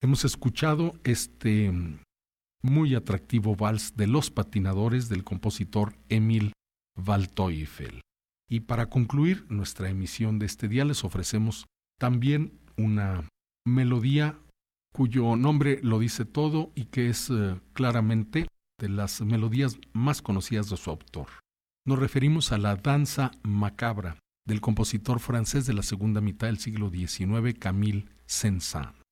Hemos escuchado este muy atractivo vals de Los Patinadores del compositor Emil Waldteufel. Y para concluir nuestra emisión de este día les ofrecemos también una melodía cuyo nombre lo dice todo y que es claramente de las melodías más conocidas de su autor. Nos referimos a la Danza Macabra del compositor francés de la segunda mitad del siglo XIX, Camille Saint-Saëns.